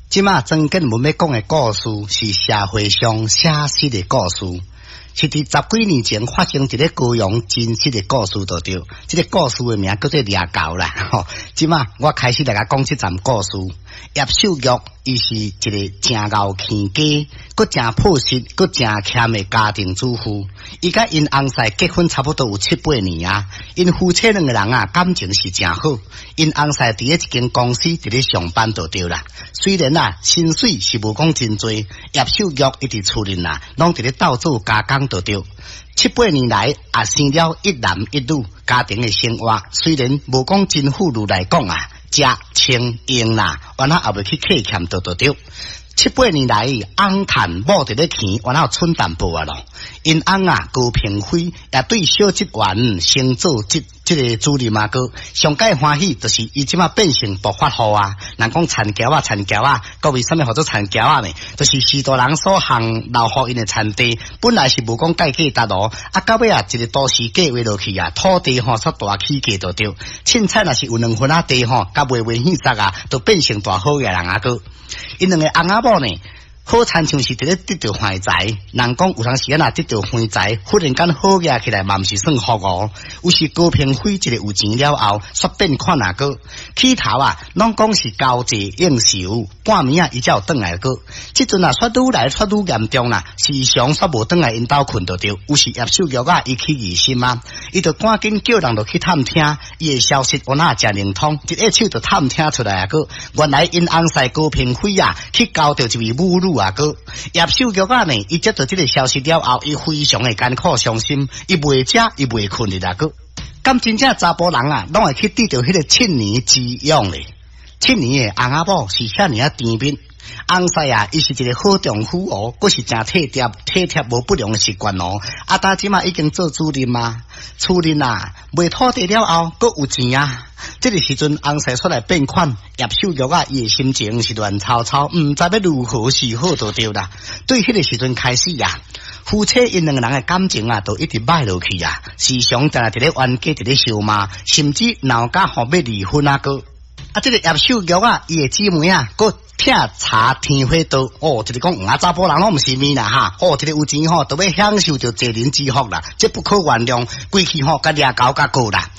即马曾建文要讲的故事是社会上写实的故事，是伫10几年前发生一个高雄真实的故事当中。这个故事的名叫做掠猴啦。即马我开始来甲讲这站故事。叶秀玉伊是一个真敖欠家，佮真朴实，佮真欠的家庭主妇。伊甲因翁婿结婚差不多有7、8年啊。因夫妻两个人啊感情是真好。因翁婿伫一间公司伫咧上班就对啦。虽然啊薪水是无讲真多，叶秀玉一直厝里啦，拢伫咧斗做家工就对。7、8年来也生了一男一女，家庭的生活虽然无讲真富裕来讲啊。食穿用啦，完了也未去客欠对。7、8年来，翁趁某伫咧钱，完了剩淡薄啊咯。因翁啊高平辉也对小职员升做这个主任啊哥，上界欢喜就是伊即马变成暴发户啊。人讲田桥啊，各位什么叫做田桥啊呢？就是许多人所行留互因的田地，本来是无讲价值咯，啊到尾啊一个都市价划落去啊，土地吼煞大起价就对。凊彩若是有2分地吼，甲卖现实啊，都变成大好嘅人啊哥。因两个翁仔某呢？好亲像是伫咧得到坏财，人讲有当时啊得到坏财，忽然间好起来嘛，毋是算福哦。有时高平辉一个有钱了后，煞变款啊个起头啊，拢讲是交际应酬，半暝啊伊才有转来个。即阵啊，愈来愈严重啦，时常煞无转来因兜困着着。有时叶秀玉啊，伊起疑心啊，伊就赶紧叫人落去探听，伊的消息我哪真灵通，一下手就探听出来啊个。原来因翁婿高平辉啊，去交着一位母女。个叶秀玉啊呢，伊接到这个消息了后，伊非常的艰苦伤心，伊未食，伊未困的啦个。咁真正查甫人啊，拢会去得到迄个7年之痒咧。7年的翁仔某是遐尔啊甜蜜，翁婿啊，伊是一个好丈夫哦，佫是真体贴无不良的习惯哦。啊，大即嘛已经做主任啊，厝人啊，卖土地了后，佫有钱啊。这个时阵，翁婿出来变款，叶秀玉啊，伊的心情是乱糟糟，毋知要如何是好就对啦。对迄个时阵开始啊，夫妻因两个人的感情啊，都一直歹落去啊，时常在那伫咧冤家，伫咧相骂，甚至闹家吼要离婚啊个。啊，这个叶秀玉啊，伊的姊妹啊，佫听查天花刀哦，就是讲查甫人拢毋是咪啦哈，哦，这个有钱吼，都要享受着济人之福啦，这不可原谅，规气吼甲掠狗甲狗啦。